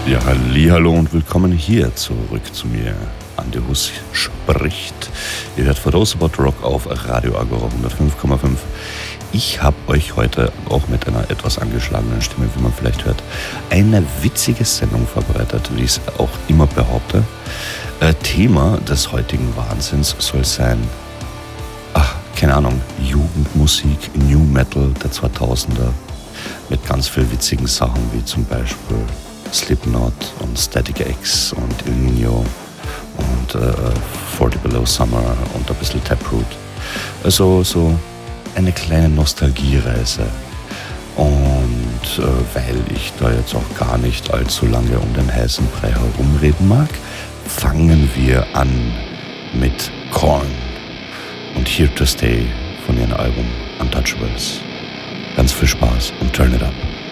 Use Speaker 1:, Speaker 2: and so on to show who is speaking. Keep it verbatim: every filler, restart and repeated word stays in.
Speaker 1: Ja, hallihallo und willkommen hier zurück zu mir. Andi Hus spricht. Ihr hört For Those About Rock auf Radio Agora hundertfünf Komma fünf. Ich habe euch heute auch mit einer etwas angeschlagenen Stimme, wie man vielleicht hört, eine witzige Sendung vorbereitet, wie ich es auch immer behaupte. Äh, Thema des heutigen Wahnsinns soll sein, ach, keine Ahnung, Jugendmusik, New Metal der zweitausender mit ganz viel witzigen Sachen, wie zum Beispiel Slipknot und Static X und Il Nino und äh, forty Below Summer und ein bisschen Taproot. Also so eine kleine Nostalgiereise. Und äh, weil ich da jetzt auch gar nicht allzu lange um den heißen Brei herumreden mag, fangen wir an mit Korn und Here to Stay von ihrem Album Untouchables. Ganz viel Spaß und turn it up.